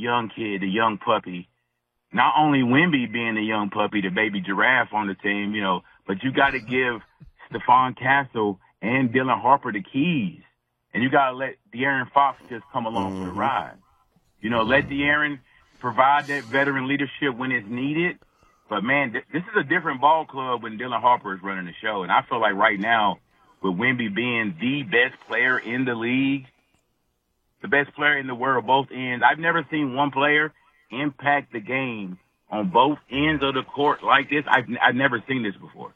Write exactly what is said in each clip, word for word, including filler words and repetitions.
young kid, the young puppy. Not only Wemby being the young puppy, the baby giraffe on the team, you know, but you got to give Stephon Castle and Dylan Harper the keys. And you got to let De'Aaron Fox just come along mm-hmm. for the ride. You know, let De'Aaron provide that veteran leadership when it's needed. But, man, th- this is a different ball club when Dylan Harper is running the show. And I feel like right now, with Wemby being the best player in the league, the best player in the world, both ends, I've never seen one player impact the game on both ends of the court like this. I've I've never seen this before.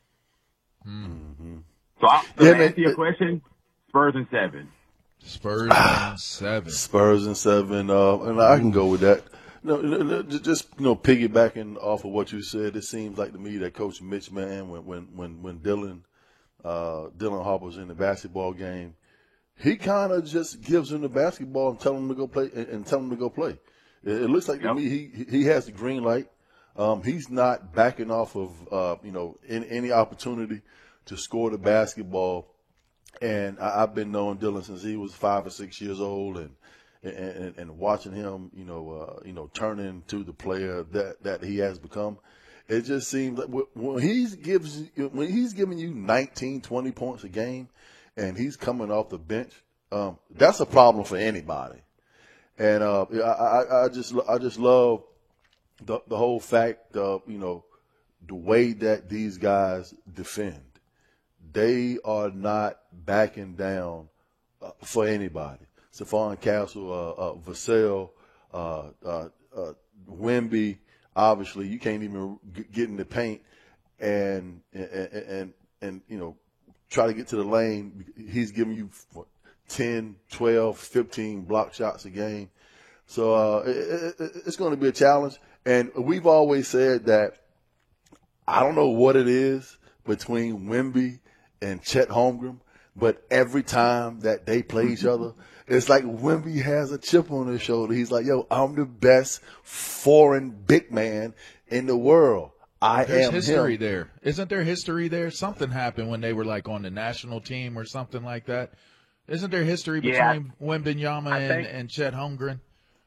Mm-hmm. So, I, so yeah, to man, answer your question, Spurs in seven. Spurs in seven. Spurs in seven, uh, and I can go with that. No, no, no, just you know, piggybacking off of what you said, it seems like to me that Coach Mitch, man, when when when when Dylan uh, Dylan Harper's in the basketball game, he kind of just gives him the basketball and tell him to go play and, and tell him to go play. It, it looks like yep. to me he he has the green light. Um, he's not backing off of uh, you know in, any opportunity to score the basketball. And I, I've been knowing Dylan since he was five or six years old, and and, and watching him, you know, uh, you know, turn into the player that, that he has become. It just seems like when he's gives when he's giving you nineteen, twenty points a game, and he's coming off the bench, um, that's a problem for anybody. And uh, I, I, I just I just love the the whole fact of, you know, the way that these guys defend. They are not backing down uh, for anybody. Stephon Castle, uh, uh, Vassell, uh, uh, uh, Wemby. Obviously, you can't even get in the paint and and and, and you know try to get to the lane. He's giving you what, ten, twelve, fifteen block shots a game. So uh, it, it, it's going to be a challenge. And we've always said that I don't know what it is between Wemby and Chet Holmgren, but every time that they play each other, it's like Wemby has a chip on his shoulder. He's like, yo, I'm the best foreign big man in the world. I There's am history him. there. Isn't there history there? Something happened when they were like on the national team or something like that. Isn't there history Yeah, between Wembanyama and, think, and Chet Holmgren?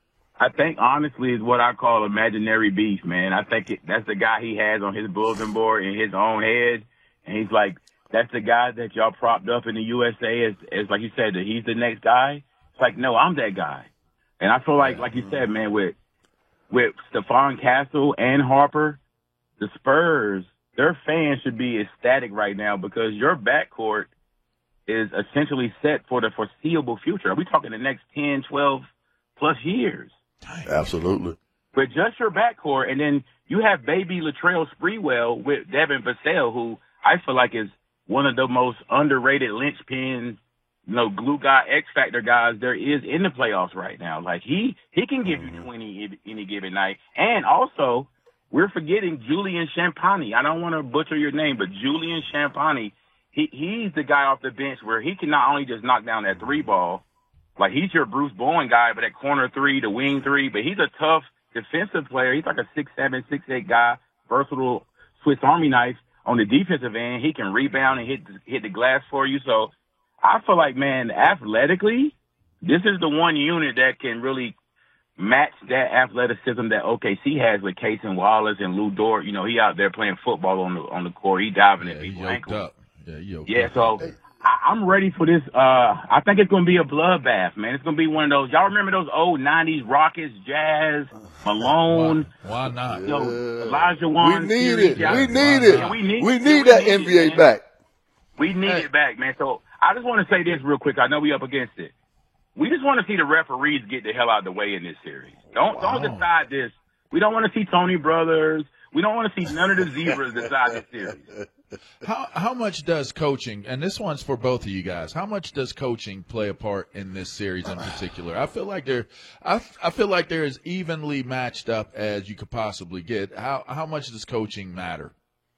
I think, honestly, is what I call imaginary beef, man. I think it, that's the guy he has on his bulletin board in his own head. And he's like, that's the guy that y'all propped up in the U S A as, as like you said, that he's the next guy. It's like, no, I'm that guy. And I feel like, like you said, man, with with Stephon Castle and Harper, the Spurs, their fans should be ecstatic right now because your backcourt is essentially set for the foreseeable future. Are we talking the next ten, twelve plus years? Absolutely. With just your backcourt, and then you have baby Latrell Sprewell with Devin Vassell, who I feel like is one of the most underrated linchpins, you know, glue guy, X factor guys there is in the playoffs right now. Like he, he can give you twenty any given night. And also, we're forgetting Julian Champagnie. I don't want to butcher your name, but Julian Champagnie, he, he's the guy off the bench where he can not only just knock down that three ball, like he's your Bruce Bowen guy, but at corner three, the wing three, but he's a tough defensive player. He's like a six seven, six eight guy, versatile Swiss Army knife. On the defensive end, he can rebound and hit hit the glass for you. So I feel like, man, athletically, this is the one unit that can really match that athleticism that O K C has with Cason Wallace and Lou Dort. You know, he out there playing football on the on the court. He diving yeah, at people's he ankles. up. Yeah, he yeah up. so I, I'm ready for this. Uh, I think it's going to be a bloodbath, man. It's going to be one of those. Y'all remember those old nineties Rockets, Jazz, Malone? Why, why not? You know, Elijah Wan. We need series, it. y'all- We need it. Yeah, we need, We yeah, need we that need N B A it, man. back. We need Hey. it back, man. So I just want to say this real quick. I know we up against it. We just want to see the referees get the hell out of the way in this series. Don't Wow. don't decide this. We don't want to see Tony Brothers. We don't want to see none of the zebras decide this series. How how much does coaching, and this one's for both of you guys, how much does coaching play a part in this series in particular? I feel like they're I, I feel like they're as evenly matched up as you could possibly get. How how much does coaching matter?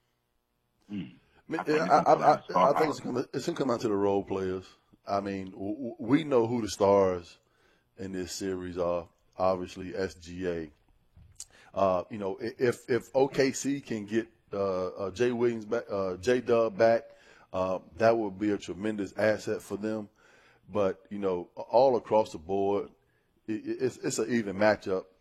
Hmm. I, I, I, I think it's going to come down to the role players. I mean, w- we know who the stars in this series are. Obviously, S G A. Uh, you know, if if O K C can get uh, uh, Jay Williams back, uh, J Dub back, uh, that would be a tremendous asset for them. But you know, all across the board, it, it's it's an even matchup.